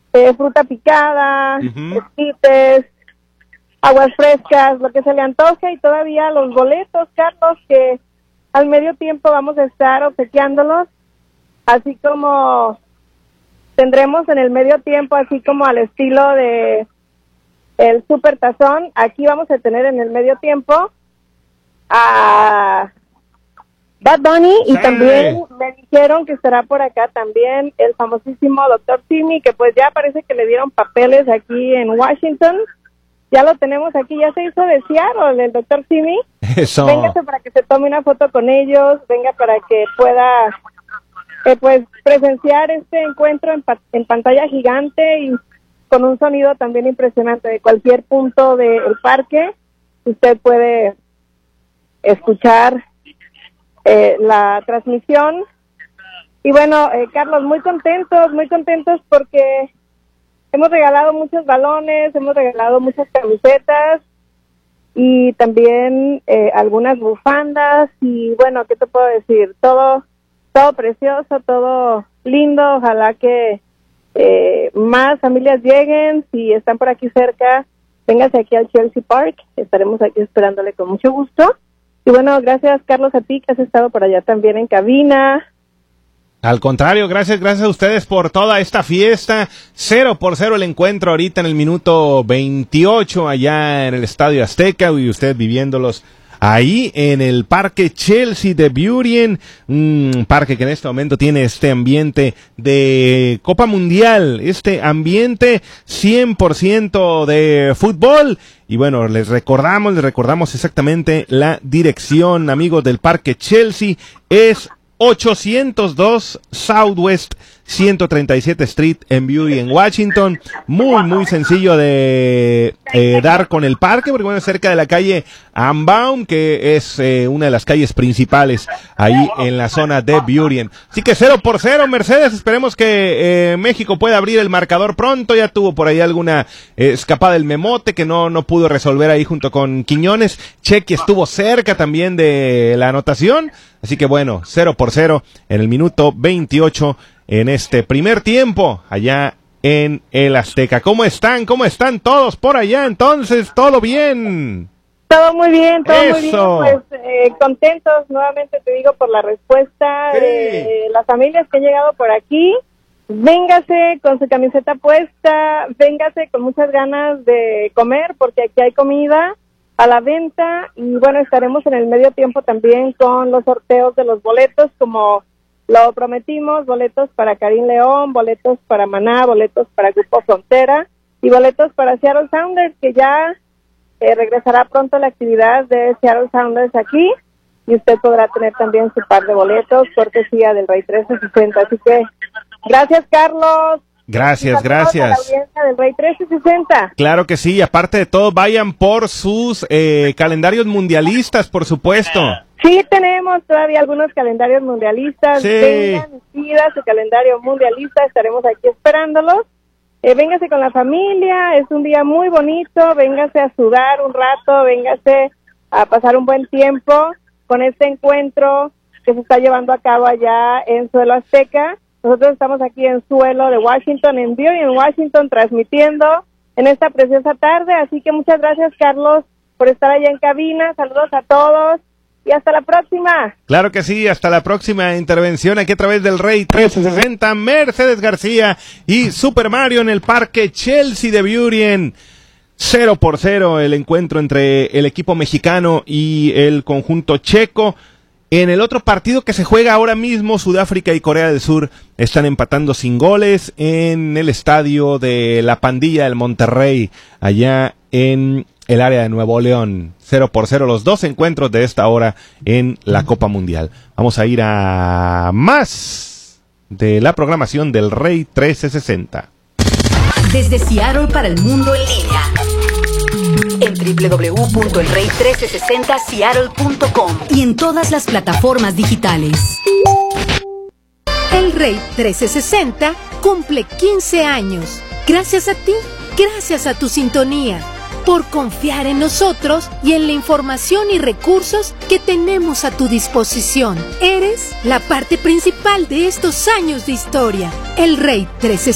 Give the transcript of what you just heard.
fruta picada, Uh-huh. esquites, aguas frescas, lo que se le antoje, y todavía los boletos, Carlos, que al medio tiempo vamos a estar obsequiándolos, así como tendremos en el medio tiempo, así como al estilo de el Super Tazón, aquí vamos a tener en el medio tiempo a Bad Bunny, y Sí. también me dijeron que estará por acá también el famosísimo Dr. Simi, que pues ya parece que le dieron papeles aquí en Washington. Ya lo tenemos aquí, ya se hizo de Seattle el Dr. Simi. Eso. Véngase para que se tome una foto con ellos, venga para que pueda pues presenciar este encuentro en pantalla gigante y con un sonido también impresionante. De cualquier punto del parque usted puede escuchar la transmisión. Y bueno, Carlos, muy contentos porque hemos regalado muchos balones, hemos regalado muchas camisetas y también algunas bufandas, y bueno, ¿qué te puedo decir? Todo precioso, todo lindo. Ojalá que más familias lleguen. Si están por aquí cerca, véngase aquí al Chelsea Park, estaremos aquí esperándole con mucho gusto. Y bueno, gracias, Carlos, a ti que has estado por allá también en cabina. Al contrario, gracias a ustedes por toda esta fiesta. 0-0 el encuentro ahorita en el minuto 28 allá en el Estadio Azteca, y usted viviéndolos ahí en el Parque Chelsea de Burien, un parque que en este momento tiene este ambiente de Copa Mundial, este ambiente 100% de fútbol. Y bueno, les recordamos exactamente la dirección, amigos del Parque Chelsea, es 802 Southwest 137 Street en Burien, Washington. Muy sencillo de dar con el parque, porque bueno, cerca de la calle Ambaum, que es una de las calles principales ahí en la zona de Burien. Así que 0-0, Mercedes. Esperemos que México pueda abrir el marcador pronto. Ya tuvo por ahí alguna escapada del Memote que no pudo resolver ahí junto con Quiñones. Chequi estuvo cerca también de la anotación. Así que bueno, 0-0 en el minuto 28 en este primer tiempo allá en el Azteca. ¿Cómo están todos por allá? Entonces, ¿todo bien? Todo muy bien, Eso. Pues contentos nuevamente, te digo, por la respuesta de las familias que han llegado por aquí. Véngase con su camiseta puesta, véngase con muchas ganas de comer, porque aquí hay comida a la venta. Y bueno, estaremos en el medio tiempo también con los sorteos de los boletos, como lo prometimos: boletos para Karim León, boletos para Maná, boletos para Grupo Frontera y boletos para Seattle Sounders, que ya regresará pronto la actividad de Seattle Sounders aquí, y usted podrá tener también su par de boletos, cortesía del Rey 1360. Así que gracias, Carlos. Gracias. A la audiencia del Rey 1360. Claro que sí, y aparte de todo, vayan por sus calendarios mundialistas, por supuesto. Sí, tenemos todavía algunos calendarios mundialistas. Sí. Vengan y pida su calendario mundialista, estaremos aquí esperándolos. Véngase con la familia, es un día muy bonito, véngase a sudar un rato, véngase a pasar un buen tiempo con este encuentro que se está llevando a cabo allá en suelo azteca. Nosotros estamos aquí en suelo de Washington, en Burien, Washington, transmitiendo en esta preciosa tarde. Así que muchas gracias, Carlos, por estar allá en cabina. Saludos a todos y hasta la próxima. Claro que sí, hasta la próxima intervención aquí a través del Rey 1360, Mercedes García y Super Mario en el Parque Chelsea de Burien. 0-0 el encuentro entre el equipo mexicano y el conjunto checo. En el otro partido que se juega ahora mismo, Sudáfrica y Corea del Sur están empatando sin goles en el estadio de la Pandilla del Monterrey, allá en el área de Nuevo León. 0-0 los dos encuentros de esta hora en la Copa Mundial. Vamos a ir a más de la programación del Rey 1360. Desde Seattle para el mundo en línea, en www.elrey1360seattle.com y en todas las plataformas digitales. El Rey 1360 cumple 15 años. Gracias a ti, gracias a tu sintonía, por confiar en nosotros y en la información y recursos que tenemos a tu disposición. Eres la parte principal de estos años de historia. El Rey 1360